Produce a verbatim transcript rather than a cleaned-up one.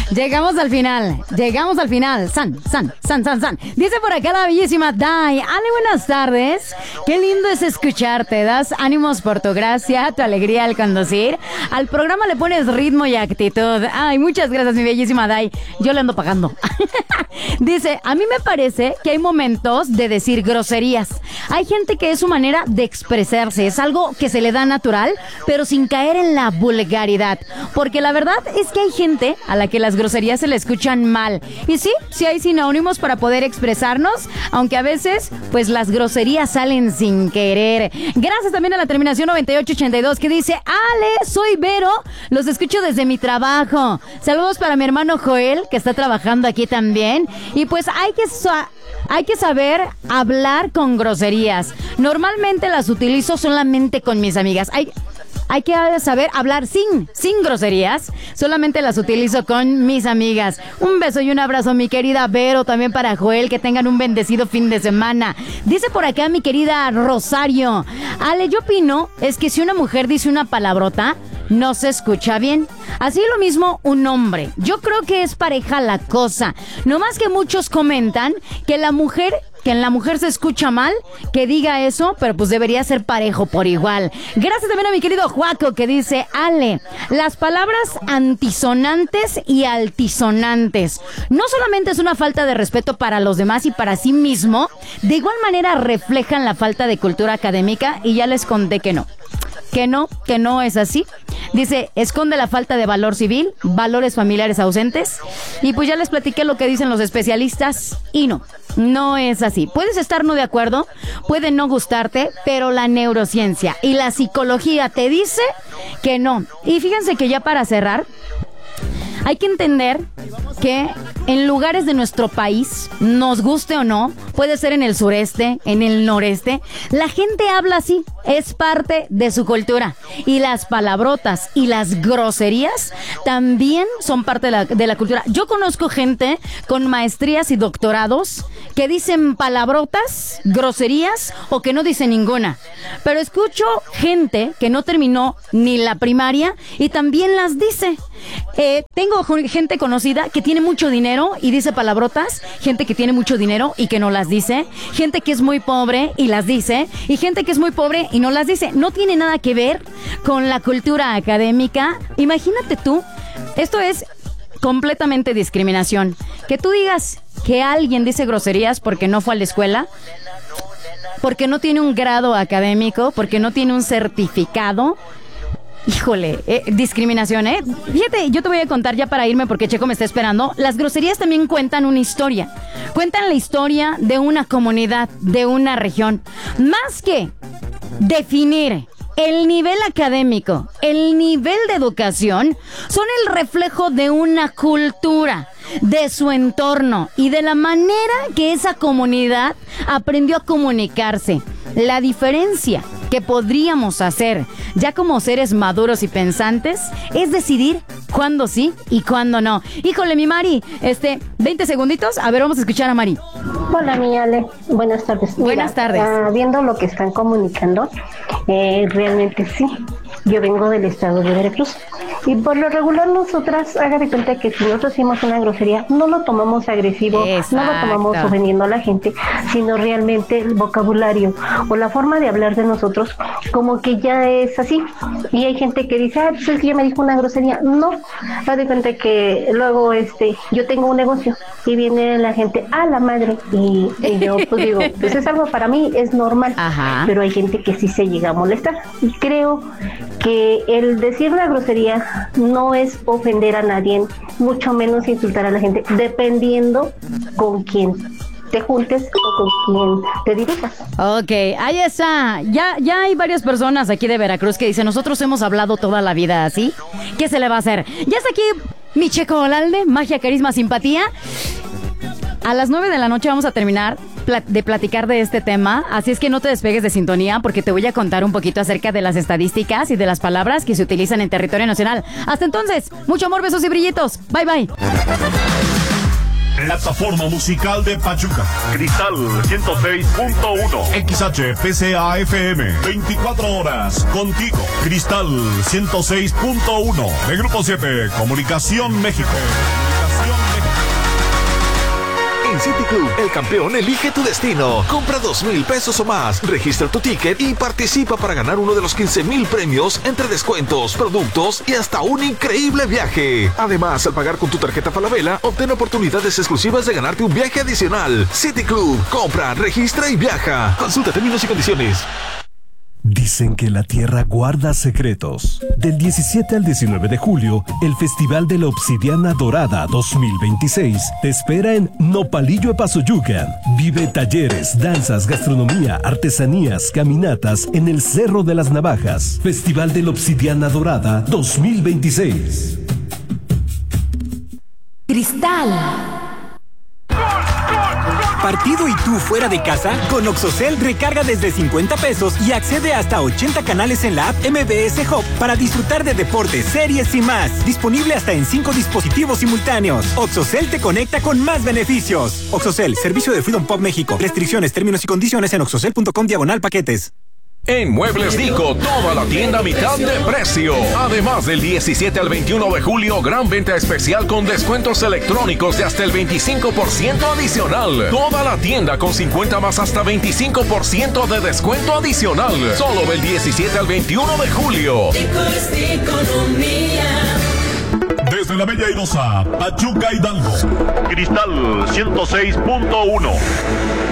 Llegamos al final, llegamos al final. San, san, san, san, san. Dice por acá la bellísima Dai. Ale, buenas tardes. Qué lindo es escucharte. Das ánimos por tu gracia, tu alegría al conducir. Al programa le pones ritmo y actitud. Ay, muchas gracias, mi bellísima Dai. Yo le ando pagando. Dice, a mí me parece que hay momentos de decir groserías. Hay gente que es su manera de expresarse. Es algo que se le da natural, pero sin caer en la vulgaridad. Porque la verdad es que hay gente a la que las groserías se le escuchan mal. Y sí, sí hay sinónimos para poder expresarnos, aunque a veces, pues las groserías salen sin querer. Gracias también a la terminación noventa y ocho ochenta y dos que dice, Ale, soy Vero, los escucho desde mi trabajo. Saludos para mi hermano Joel, que está trabajando aquí también. Y pues hay que... Sa- Hay que saber hablar con groserías. Normalmente las utilizo solamente con mis amigas. Hay, hay que saber hablar sin, sin groserías. Solamente las utilizo con mis amigas. Un beso y un abrazo, mi querida Vero. También para Joel, que tengan un bendecido fin de semana. Dice por acá mi querida Rosario. Ale, yo opino es que si una mujer dice una palabrota, no se escucha bien. Así lo mismo un hombre. Yo creo que es pareja la cosa. No más que muchos comentan que la mujer, que en la mujer se escucha mal, que diga eso, pero pues debería ser parejo por igual. Gracias también a mi querido Juaco, que dice, Ale, las palabras antisonantes y altisonantes no solamente es una falta de respeto para los demás y para sí mismo, de igual manera reflejan la falta de cultura académica, y ya les conté que no. Que no, que no es así. Dice, esconde la falta de valor civil, valores familiares ausentes. Y pues ya les platiqué lo que dicen los especialistas. Y no, no es así. Puedes estar no de acuerdo, puede no gustarte, pero la neurociencia y la psicología te dice que no. Y fíjense que ya para cerrar, hay que entender que en lugares de nuestro país, nos guste o no, puede ser en el sureste, en el noreste, la gente habla así, es parte de su cultura. Y las palabrotas y las groserías también son parte de la, de la cultura. Yo conozco gente con maestrías y doctorados que dicen palabrotas, groserías o que no dicen ninguna. Pero escucho gente que no terminó ni la primaria y también las dice. Eh, tengo gente conocida que tiene mucho dinero y dice palabrotas, gente que tiene mucho dinero y que no las dice, gente que es muy pobre y las dice, y gente que es muy pobre y no las dice. No tiene nada que ver con la cultura académica. Imagínate tú, esto es completamente discriminación. Que tú digas que alguien dice groserías porque no fue a la escuela, porque no tiene un grado académico, porque no tiene un certificado. Híjole, eh, discriminación, ¿eh? Fíjate, yo te voy a contar ya para irme porque Checo me está esperando. Las groserías también cuentan una historia. Cuentan la historia de una comunidad, de una región. Más que definir el nivel académico, el nivel de educación, son el reflejo de una cultura, de su entorno y de la manera que esa comunidad aprendió a comunicarse. La diferencia que podríamos hacer ya como seres maduros y pensantes es decidir cuándo sí y cuándo no. Híjole, mi Mari, este, veinte segunditos, a ver, vamos a escuchar a Mari. Hola, mi Ale, buenas tardes. Mira, buenas tardes. Uh, viendo lo que están comunicando, eh, realmente sí, yo vengo del estado de Veracruz. Y por lo regular nosotras, haga de cuenta que si nosotros hacemos una grosería, no lo tomamos agresivo, Exacto. No lo tomamos ofendiendo a la gente, sino realmente el vocabulario o la forma de hablar de nosotros como que ya es así. Y hay gente que dice, ah, pues es que ya me dijo una grosería. No, haga de cuenta que luego este yo tengo un negocio y viene la gente, ah, la madre, y, y yo pues digo, pues es algo para mí, es normal. Ajá. Pero hay gente que sí se llega a molestar. Y creo que el decir una grosería no es ofender a nadie, mucho menos insultar a la gente, dependiendo con quién te juntes o con quién te dirijas. Ok, ahí está. Ya, ya hay varias personas aquí de Veracruz que dicen, nosotros hemos hablado toda la vida así. ¿Qué se le va a hacer? Ya está aquí mi Checo Olalde, magia, carisma, simpatía. A las nueve de la noche vamos a terminar de platicar de este tema, así es que no te despegues de sintonía porque te voy a contar un poquito acerca de las estadísticas y de las palabras que se utilizan en territorio nacional. Hasta entonces, mucho amor, besos y brillitos. Bye, bye. Plataforma musical de Pachuca. Cristal ciento seis punto uno. X H P C A F M. veinticuatro horas contigo. Cristal ciento seis punto uno. De Grupo siete. Comunicación México. En City Club, el campeón elige tu destino. Compra dos mil pesos o más, registra tu ticket y participa para ganar uno de los quince mil premios entre descuentos, productos y hasta un increíble viaje. Además, al pagar con tu tarjeta Falabella, obtén oportunidades exclusivas de ganarte un viaje adicional. City Club, compra, registra y viaja. Consulta términos y condiciones. Dicen que la tierra guarda secretos. Del diecisiete al diecinueve de julio, el Festival de la Obsidiana Dorada dos mil veintiséis te espera en Nopalillo Epazoyucan. Vive talleres, danzas, gastronomía, artesanías, caminatas en el Cerro de las Navajas. Festival de la Obsidiana Dorada dos mil veintiséis. Cristal. ¿Partido y tú fuera de casa? Con Oxocel recarga desde cincuenta pesos y accede hasta ochenta canales en la app M B S Hub para disfrutar de deportes, series y más. Disponible hasta en cinco dispositivos simultáneos. Oxocel te conecta con más beneficios. Oxocel, servicio de Freedom Pop México. Restricciones, términos y condiciones en oxocel punto com diagonal paquetes. En Muebles Dico, toda la tienda a mitad de precio. Además, del diecisiete al veintiuno de julio, gran venta especial con descuentos electrónicos de hasta el veinticinco por ciento adicional. Toda la tienda con cincuenta más hasta veinticinco por ciento de descuento adicional. Solo del diecisiete al veintiuno de julio. Dico es economía. Desde la Bella Airosa, Pachuca Hidalgo. Cristal ciento seis punto uno.